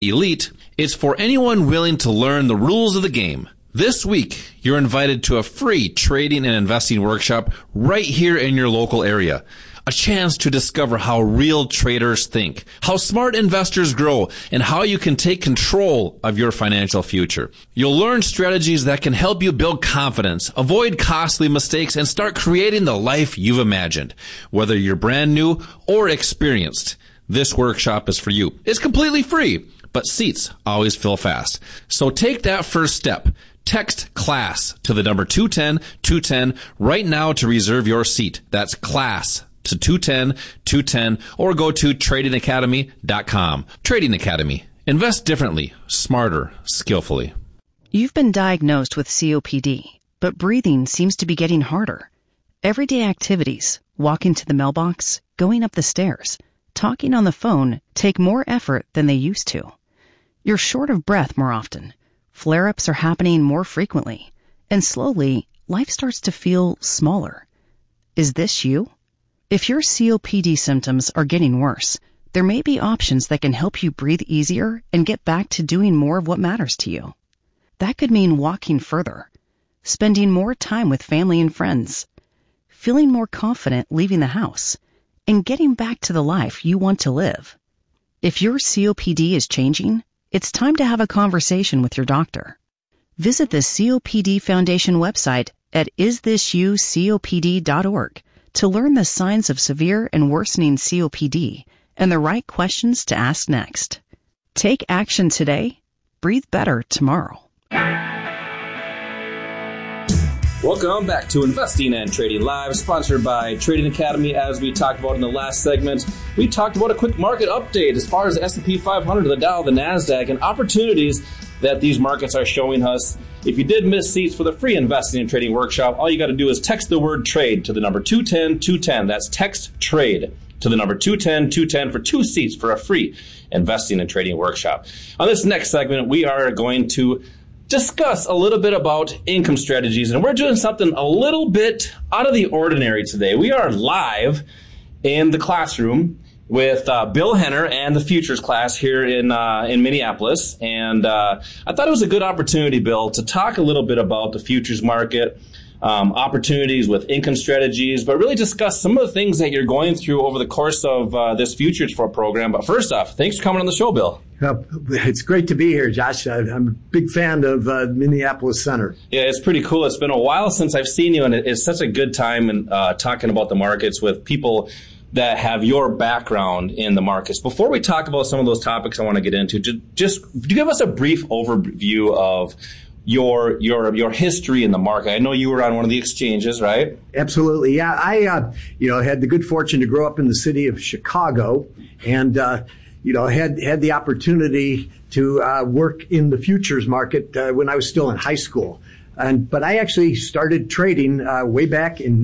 Elite, it's for anyone willing to learn the rules of the game. This week, you're invited to a free trading and investing workshop right here in your local area. A chance to discover how real traders think, how smart investors grow, and how you can take control of your financial future. You'll learn strategies that can help you build confidence, avoid costly mistakes, and start creating the life you've imagined. Whether you're brand new or experienced, this workshop is for you. It's completely free, but seats always fill fast. So take that first step. Text CLASS to the number 210-210 right now to reserve your seat. That's CLASS to 210-210, or go to tradingacademy.com. Trading Academy. Invest differently, smarter, skillfully. You've been diagnosed with COPD, but breathing seems to be getting harder. Everyday activities, walking to the mailbox, going up the stairs, talking on the phone take more effort than they used to. You're short of breath more often. Flare-ups are happening more frequently. And slowly, life starts to feel smaller. Is this you? If your COPD symptoms are getting worse, there may be options that can help you breathe easier and get back to doing more of what matters to you. That could mean walking further, spending more time with family and friends, feeling more confident leaving the house, and getting back to the life you want to live. If your COPD is changing, it's time to have a conversation with your doctor. Visit the COPD Foundation website at isthisyoucopd.org to learn the signs of severe and worsening COPD and the right questions to ask next. Take action today. Breathe better tomorrow. Welcome back to Investing and Trading Live, sponsored by Trading Academy. As we talked about in the last segment, we talked about a quick market update as far as the S&P 500, the Dow, the NASDAQ, and opportunities that these markets are showing us. If you did miss seats for the free Investing and Trading Workshop, all you got to do is text the word TRADE to the number 210-210. That's text TRADE to the number 210-210 for 2 seats for a free Investing and Trading Workshop. On this next segment, we are going to discuss a little bit about income strategies, and we're doing something a little bit out of the ordinary today. We are live in the classroom with Bill Henner and the futures class here in Minneapolis, and I thought it was a good opportunity, Bill, to talk a little bit about the futures market, opportunities with income strategies, but really discuss some of the things that you're going through over the course of this futures program. But first off, thanks for coming on the show, Bill. It's great to be here, Josh. I'm a big fan of Minneapolis Center. Yeah, it's pretty cool. It's been a while since I've seen you, and it's such a good time in talking about the markets with people that have your background in the markets. Before we talk about some of those topics I want to get into, just give us a brief overview of your history in the market. I know you were on one of the exchanges, right? Absolutely. Yeah, I had the good fortune to grow up in the city of Chicago, and had the opportunity to work in the futures market when I was still in high school. But I actually started trading way back in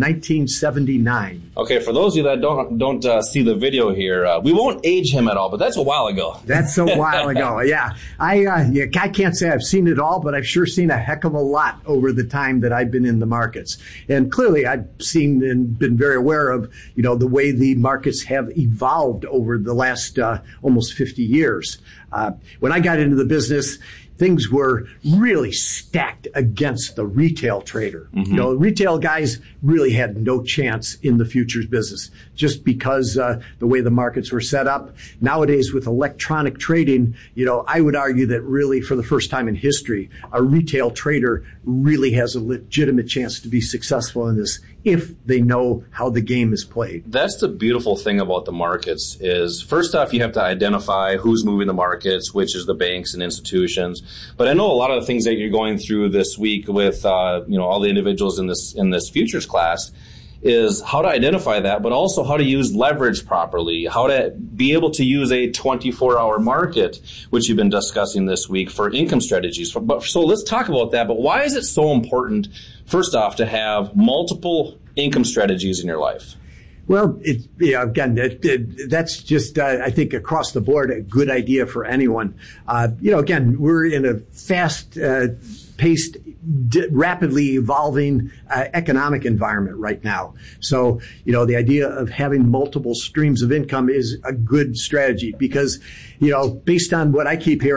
1979. Okay, for those of you that don't see the video here, we won't age him at all, but that's a while ago. That's a while ago, yeah. I can't say I've seen it all, but I've sure seen a heck of a lot over the time that I've been in the markets. And clearly, I've seen and been very aware of, the way the markets have evolved over the last almost 50 years. When I got into the business, things were really stacked against the retail trader. Mm-hmm. Retail guys really had no chance in the futures business just because the way the markets were set up. Nowadays, with electronic trading, I would argue that really for the first time in history, a retail trader really has a legitimate chance to be successful in this if they know how the game is played. That's the beautiful thing about the markets is, first off, you have to identify who's moving the markets, which is the banks and institutions. But I know a lot of the things that you're going through this week with all the individuals in this futures class is how to identify that, but also how to use leverage properly, how to be able to use a 24-hour market, which you've been discussing this week for income strategies. So let's talk about that. But why is it so important, first off, to have multiple income strategies in your life? Well, again, that's just, I think, across the board, a good idea for anyone. Again, we're in a fast-paced, rapidly evolving economic environment right now. So, the idea of having multiple streams of income is a good strategy because, based on what I keep hearing,